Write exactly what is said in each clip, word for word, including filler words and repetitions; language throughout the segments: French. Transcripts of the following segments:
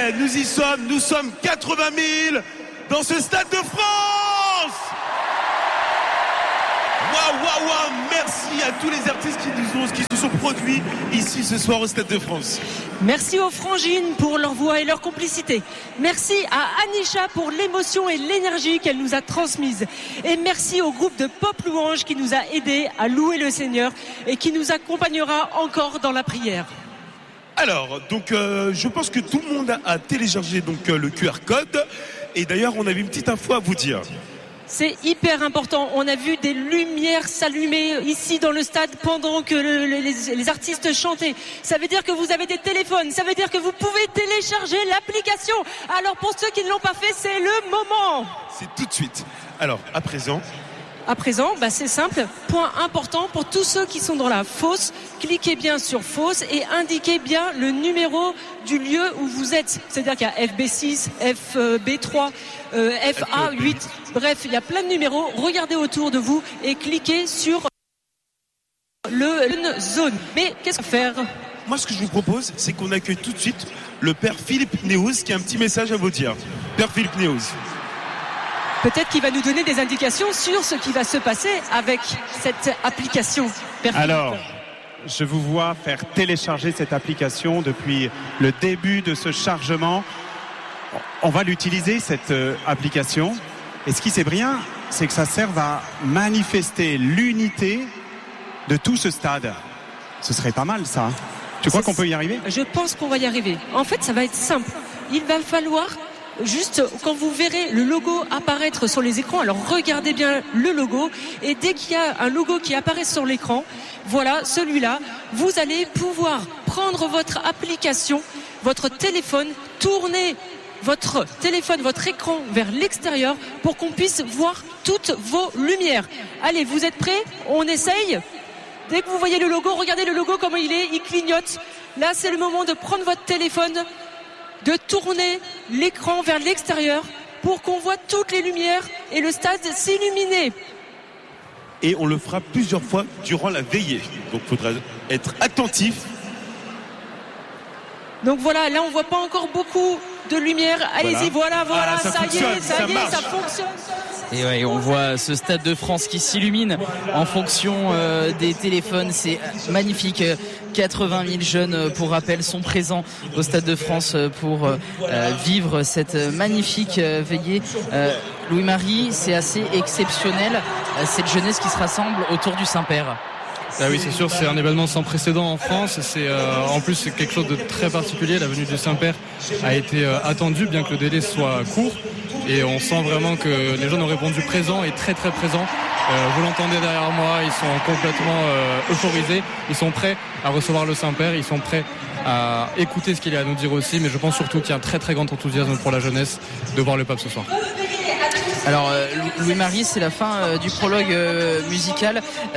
est, nous y sommes, nous sommes quatre-vingt mille dans ce Stade de France. Waouh, waouh, waouh, merci à tous les artistes qui, nous ont, qui se sont produits ici ce soir au Stade de France. Merci aux Frangines pour leur voix et leur complicité. Merci à Anisha pour l'émotion et l'énergie qu'elle nous a transmise. Et merci au groupe de Pop Louange qui nous a aidés à louer le Seigneur et qui nous accompagnera encore dans la prière. Alors, donc, euh, je pense que tout le monde a, a téléchargé donc, euh, le Q R code. Et d'ailleurs, on avait une petite info à vous dire. C'est hyper important. On a vu des lumières s'allumer ici dans le stade pendant que le, les, les artistes chantaient. Ça veut dire que vous avez des téléphones. Ça veut dire que vous pouvez télécharger l'application. Alors pour ceux qui ne l'ont pas fait, c'est le moment. C'est tout de suite. Alors, à présent... À présent, bah c'est simple. Point important pour tous ceux qui sont dans la fosse. Cliquez bien sur fosse et indiquez bien le numéro du lieu où vous êtes. C'est-à-dire qu'il y a F B six, F B trois, euh, F A huit. Bref, il y a plein de numéros. Regardez autour de vous et cliquez sur le zone. Mais qu'est-ce qu'on va faire ? Moi, ce que je vous propose, c'est qu'on accueille tout de suite le Père Philippe Néouz qui a un petit message à vous dire. Père Philippe Néouz. Peut-être qu'il va nous donner des indications sur ce qui va se passer avec cette application. Père Alors, je vous vois faire télécharger cette application depuis le début de ce chargement. On va l'utiliser, cette euh, application. Et ce qui c'est bien, c'est que ça serve à manifester l'unité de tout ce stade. Ce serait pas mal, ça. Tu crois qu'on peut y arriver ? Je pense qu'on va y arriver. En fait, ça va être simple. Il va falloir... Juste quand vous verrez le logo apparaître sur les écrans, alors regardez bien le logo et dès qu'il y a un logo qui apparaît sur l'écran, voilà celui-là, vous allez pouvoir prendre votre application, votre téléphone, tourner votre téléphone, votre écran vers l'extérieur pour qu'on puisse voir toutes vos lumières. Allez, vous êtes prêts ? On essaye ? Dès que vous voyez le logo, regardez le logo comment il est, il clignote. Là, c'est le moment de prendre votre téléphone, de tourner l'écran vers l'extérieur pour qu'on voit toutes les lumières et le stade s'illuminer. Et on le fera plusieurs fois durant la veillée. Donc il faudra être attentif. Donc voilà, là on voit pas encore beaucoup de lumière. Allez-y, voilà, voilà, voilà ah, ça, ça y est, ça, ça y est, ça fonctionne. Et ouais, on voit ce Stade de France qui s'illumine en fonction euh, des téléphones. C'est magnifique. quatre-vingt mille jeunes, pour rappel, sont présents au Stade de France pour euh, vivre cette magnifique euh, veillée. Euh, Louis-Marie, c'est assez exceptionnel, euh, cette jeunesse qui se rassemble autour du Saint-Père. Ah oui, c'est sûr, c'est un événement sans précédent en France. C'est euh, en plus c'est quelque chose de très particulier. La venue du Saint-Père a été euh, attendue, bien que le délai soit court. Et on sent vraiment que les gens ont répondu présent et très très présent. Euh, vous l'entendez derrière moi, ils sont complètement euh, euphorisés. Ils sont prêts à recevoir le Saint-Père. Ils sont prêts à écouter ce qu'il a à nous dire aussi. Mais je pense surtout qu'il y a un très très grand enthousiasme pour la jeunesse de voir le pape ce soir. Alors euh, Louis-Marie, c'est la fin euh, du prologue euh, musical. Euh,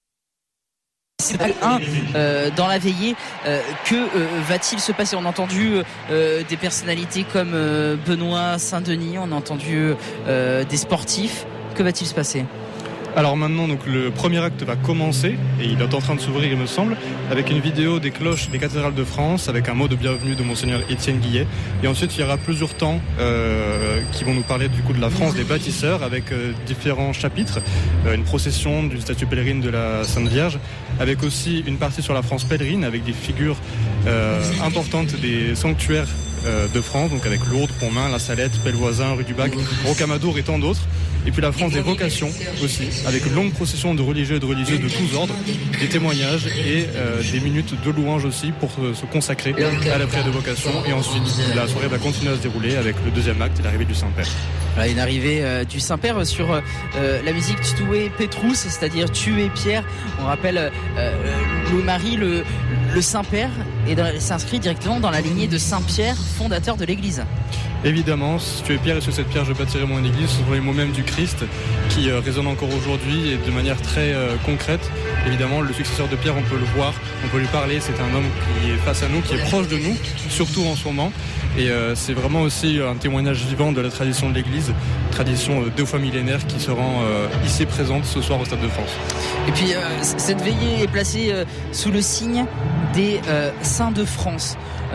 C'est un euh, dans la veillée. Euh, que euh, va-t-il se passer ? On a entendu euh, des personnalités comme euh, Benoît Saint-Denis, on a entendu euh, des sportifs. Que va-t-il se passer ? Alors maintenant, donc, le premier acte va commencer et il est en train de s'ouvrir, il me semble, avec une vidéo des cloches des cathédrales de France, avec un mot de bienvenue de Monseigneur Étienne Guillet. Et ensuite, il y aura plusieurs temps euh, qui vont nous parler du coup de la France des bâtisseurs, avec euh, différents chapitres, euh, une procession d'une statue pèlerine de la Sainte Vierge, avec aussi une partie sur la France pèlerine, avec des figures euh, importantes des sanctuaires euh, de France, donc avec Lourdes, Pontmain, La Salette, Pellevoisin, Rue du Bac, Rocamadour et tant d'autres. Et puis la France des vocations aussi, avec une longue procession de religieux et de religieuses de tous ordres, des témoignages et euh, des minutes de louange aussi pour euh, se consacrer à la prière de vocation. Et ensuite, la soirée va continuer à se dérouler avec le deuxième acte et l'arrivée du Saint-Père. Voilà, une arrivée euh, du Saint-Père sur euh, la musique Tutué Petrus, c'est-à-dire tuer Pierre. On rappelle euh, Louis-Marie, le, le Saint-Père, et s'inscrit directement dans la lignée de Saint-Pierre, fondateur de l'Église. Évidemment, si tu es Pierre et sur cette pierre je bâtirai mon église, ce sont les mots mêmes du Christ qui euh, résonnent encore aujourd'hui et de manière très euh, concrète. Évidemment, le successeur de Pierre, on peut le voir, on peut lui parler, c'est un homme qui est face à nous, qui est proche de nous, surtout en ce moment. Et euh, c'est vraiment aussi un témoignage vivant de la tradition de l'Église, tradition euh, deux fois millénaire qui se rend euh, ici présente ce soir au Stade de France. Et puis euh, cette veillée est placée euh, sous le signe des euh, saints de France. Euh,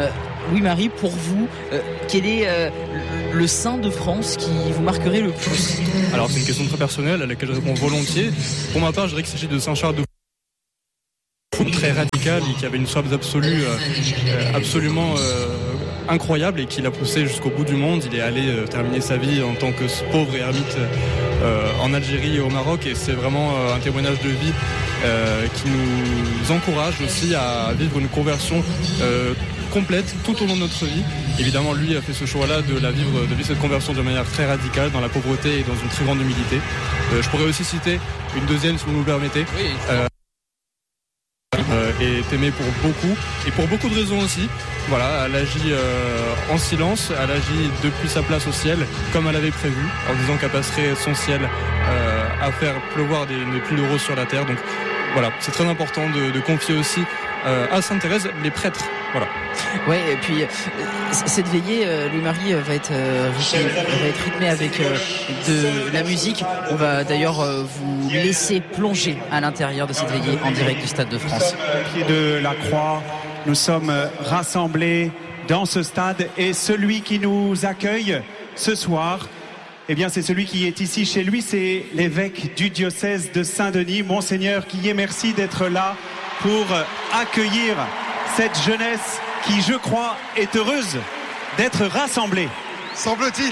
Louis-Marie, pour vous, euh, quel est euh, le saint de France qui vous marquerait le plus? Alors c'est une question très personnelle à laquelle je réponds volontiers. Pour ma part, je dirais qu'il s'agit de Saint Charles de Foucault, très radical et qui avait une soif absolue euh, absolument euh, incroyable et qui l'a poussé jusqu'au bout du monde. Il est allé euh, terminer sa vie en tant que pauvre ermite euh, en Algérie et au Maroc, et c'est vraiment euh, un témoignage de vie euh, qui nous encourage aussi à vivre une conversion euh, complète tout au long de notre vie. Évidemment, lui a fait ce choix-là de la vivre, de vivre cette conversion de manière très radicale, dans la pauvreté et dans une très grande humilité. Euh, je pourrais aussi citer une deuxième, si vous nous le permettez. Oui. Euh, euh, est aimé pour beaucoup et pour beaucoup de raisons aussi. Voilà, elle agit euh, en silence, elle agit depuis sa place au ciel, comme elle avait prévu, en disant qu'elle passerait son ciel euh, à faire pleuvoir des, des pluies de roses sur la terre. Donc voilà, c'est très important de, de confier aussi euh, à Sainte Thérèse les prêtres. Voilà. Ouais, et puis euh, cette veillée, euh, Louis-Marie euh, va être euh, rythmée, va être rythmée avec euh, de la musique. On va d'ailleurs euh, vous laisser plonger à l'intérieur de cette veillée en direct du Stade de France. Au pied de la croix, nous sommes rassemblés dans ce stade, et celui qui nous accueille ce soir, eh bien, c'est celui qui est ici chez lui, c'est l'évêque du diocèse de Saint-Denis, Monseigneur Guillet. Merci d'être là pour accueillir cette jeunesse qui, je crois, est heureuse d'être rassemblée. Semble-t-il.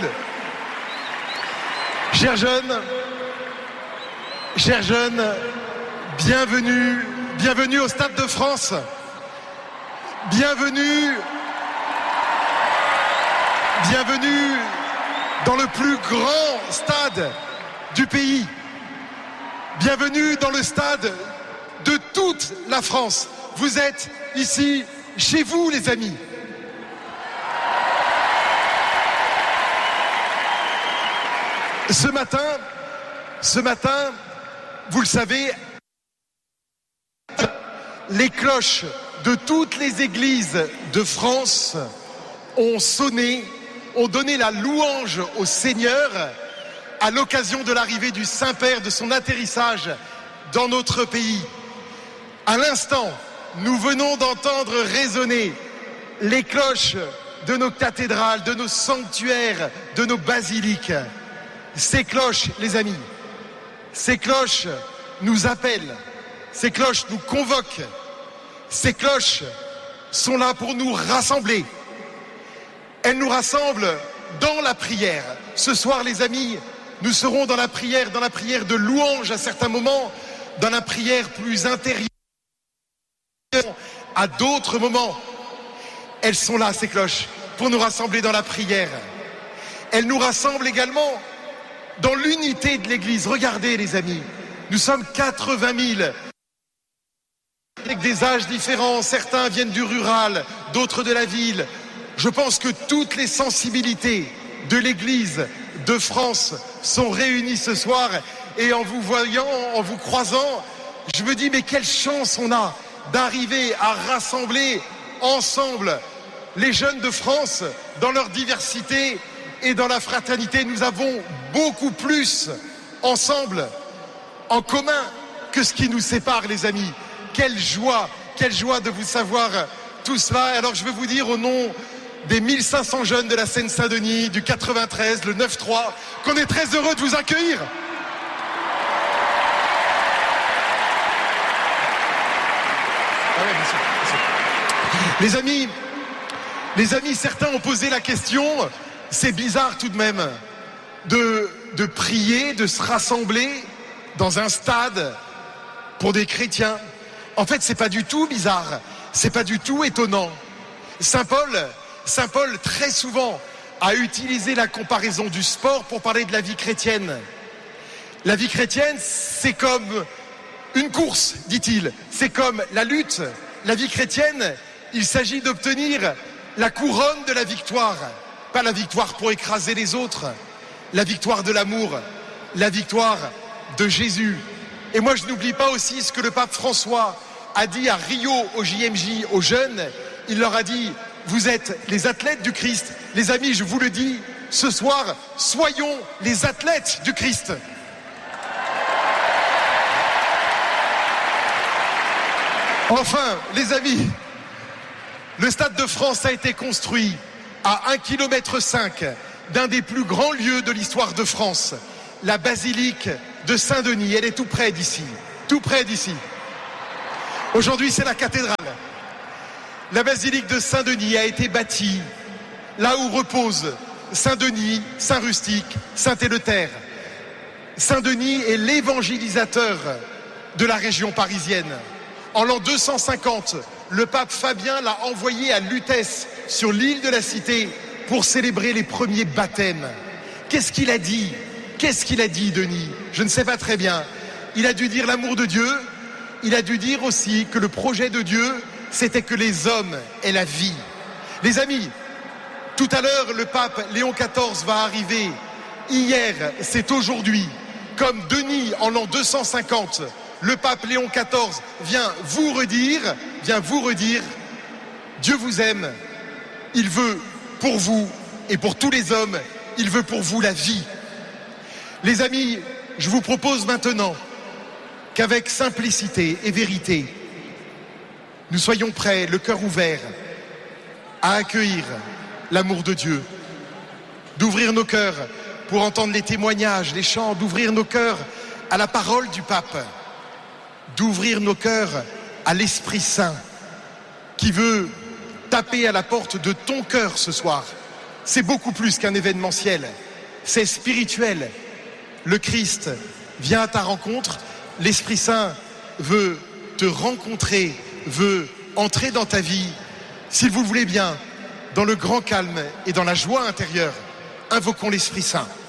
Chers jeunes, chers jeunes, bienvenue, bienvenue au Stade de France. Bienvenue, bienvenue dans le plus grand stade du pays. Bienvenue dans le stade de toute la France. Vous êtes ici, chez vous, les amis. Ce matin, ce matin, vous le savez, les cloches de toutes les églises de France ont sonné, ont donné la louange au Seigneur à l'occasion de l'arrivée du Saint-Père, de son atterrissage dans notre pays. À l'instant, nous venons d'entendre résonner les cloches de nos cathédrales, de nos sanctuaires, de nos basiliques. Ces cloches, les amis, ces cloches nous appellent, ces cloches nous convoquent, ces cloches sont là pour nous rassembler. Elles nous rassemblent dans la prière. Ce soir, les amis, nous serons dans la prière, dans la prière de louange à certains moments, dans la prière plus intérieure. À d'autres moments, elles sont là, ces cloches, pour nous rassembler dans la prière. Elles nous rassemblent également dans l'unité de l'Église. Regardez, les amis, nous sommes quatre-vingt mille, avec des âges différents. Certains viennent du rural, d'autres de la ville. Je pense que toutes les sensibilités de l'Église de France sont réunies ce soir. Et en vous voyant, en vous croisant, je me dis, mais quelle chance on a d'arriver à rassembler ensemble les jeunes de France dans leur diversité et dans la fraternité. Nous avons beaucoup plus ensemble, en commun, que ce qui nous sépare, les amis. Quelle joie, quelle joie de vous savoir tout cela. Alors je veux vous dire au nom des mille cinq cents jeunes de la Seine-Saint-Denis, du quatre-vingt-treize, le neuf trois, qu'on est très heureux de vous accueillir. Les amis, les amis, certains ont posé la question, c'est bizarre tout de même, de, de prier, de se rassembler dans un stade pour des chrétiens. En fait, c'est pas du tout bizarre, c'est pas du tout étonnant. Saint Paul, Saint Paul, très souvent, a utilisé la comparaison du sport pour parler de la vie chrétienne. La vie chrétienne, c'est comme une course, dit-il, c'est comme la lutte. La vie chrétienne, il s'agit d'obtenir la couronne de la victoire. Pas la victoire pour écraser les autres, la victoire de l'amour, la victoire de Jésus. Et moi, je n'oublie pas aussi ce que le pape François a dit à Rio, au J M J, aux jeunes. Il leur a dit, vous êtes les athlètes du Christ. Les amis, je vous le dis, ce soir, soyons les athlètes du Christ. Enfin, les amis, Le Stade de France a été construit à un kilomètre cinq d'un des plus grands lieux de l'histoire de France, la basilique de Saint-Denis. Elle est tout près d'ici, tout près d'ici. Aujourd'hui, c'est la cathédrale. La basilique de Saint-Denis a été bâtie là où reposent Saint-Denis, Saint-Rustique, Saint-Éleuther. Saint-Denis est l'évangélisateur de la région parisienne. En l'an deux cent cinquante, le pape Fabien l'a envoyé à Lutèce, sur l'île de la Cité, pour célébrer les premiers baptêmes. Qu'est-ce qu'il a dit ? Qu'est-ce qu'il a dit, Denis ? Je ne sais pas très bien. Il a dû dire l'amour de Dieu. Il a dû dire aussi que le projet de Dieu, c'était que les hommes aient la vie. Les amis, tout à l'heure, le pape Léon quatorze va arriver. Hier, c'est aujourd'hui. Comme Denis, en l'an deux cent cinquante, le pape Léon quatorze vient vous redire, vient vous redire, Dieu vous aime, il veut pour vous et pour tous les hommes, il veut pour vous la vie. Les amis, je vous propose maintenant qu'avec simplicité et vérité, nous soyons prêts, le cœur ouvert, à accueillir l'amour de Dieu, d'ouvrir nos cœurs pour entendre les témoignages, les chants, d'ouvrir nos cœurs à la parole du pape, d'ouvrir nos cœurs à l'Esprit Saint qui veut taper à la porte de ton cœur ce soir. C'est beaucoup plus qu'un événementiel, c'est spirituel. Le Christ vient à ta rencontre, l'Esprit Saint veut te rencontrer, veut entrer dans ta vie. S'il vous le voulez bien, dans le grand calme et dans la joie intérieure, invoquons l'Esprit Saint.